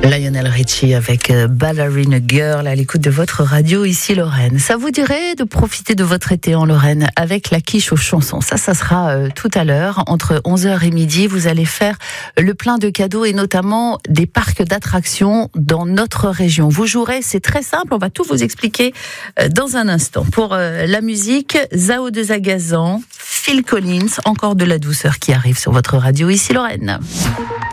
Lionel Richie avec Ballerina Girl à l'écoute de votre radio ici Lorraine. Ça vous dirait de profiter de votre été en Lorraine avec la quiche aux chansons? Ça sera tout à l'heure entre 11h et midi. Vous allez faire le plein de cadeaux et notamment des parcs d'attractions dans notre région. Vous jouerez, c'est très simple, on va tout vous expliquer dans un instant. Pour la musique, Zao de Zagazan, Phil Collins, encore de la douceur qui arrive sur votre radio ici Lorraine.